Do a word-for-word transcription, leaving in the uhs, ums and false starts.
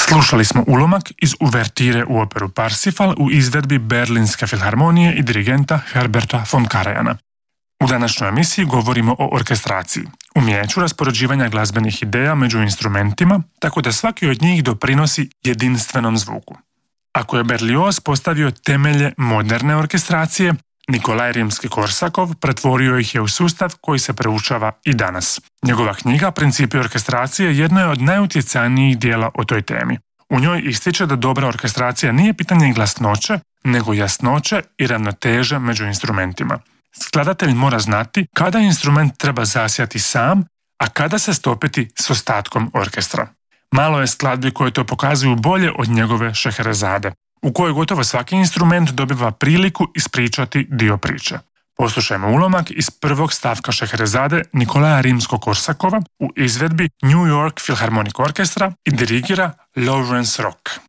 Slušali smo ulomak iz uvertire u operu Parsifal u izvedbi Berlinske filharmonije i dirigenta Herberta von Karajana. U današnjoj emisiji govorimo o orkestraciji, umijeću raspoređivanja glazbenih ideja među instrumentima, tako da svaki od njih doprinosi jedinstvenom zvuku. Ako je Berlioz postavio temelje moderne orkestracije, Nikolaj Rimski-Korsakov pretvorio ih je u sustav koji se proučava i danas. Njegova knjiga Principi orkestracije jedna je od najutjecajnijih dijela o toj temi. U njoj ističe da dobra orkestracija nije pitanje glasnoće, nego jasnoće i ravnoteže među instrumentima. Skladatelj mora znati kada instrument treba zasjati sam, a kada se stopiti s ostatkom orkestra. Malo je skladbi koje to pokazuju bolje od njegove Šeherezade, u kojoj gotovo svaki instrument dobiva priliku ispričati dio priče. Poslušajmo ulomak iz prvog stavka Šeherezade Nikolaja Rimsko-Korsakova u izvedbi New York Philharmonic Orchestra i dirigira Lawrence Rock.